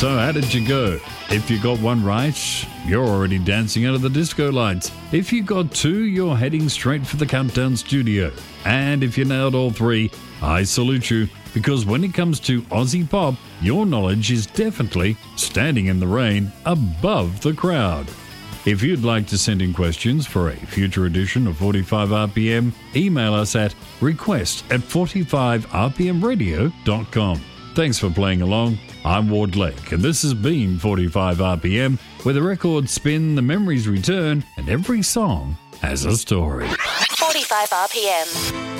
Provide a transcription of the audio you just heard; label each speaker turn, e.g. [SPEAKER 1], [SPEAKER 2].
[SPEAKER 1] So how did you go? If you got one right, you're already dancing under the disco lights. If you got two, you're heading straight for the Countdown studio. And if you nailed all three, I salute you, because when it comes to Aussie pop, your knowledge is definitely standing in the rain above the crowd. If you'd like to send in questions for a future edition of 45RPM, email us at request@45rpmradio.com. Thanks for playing along. I'm Ward Lake, and this has been 45RPM, where the records spin, the memories return, and every song has a story.
[SPEAKER 2] 45 RPM.